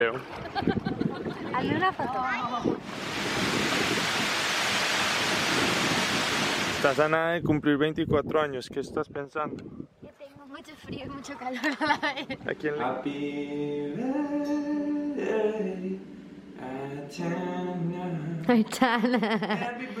Hazle una foto. Estás a nada de cumplir 24 años, ¿qué estás pensando? Que tengo mucho frío y mucho calor a la vez. ¿A quién le... Happy birthday, Atana. Aitana.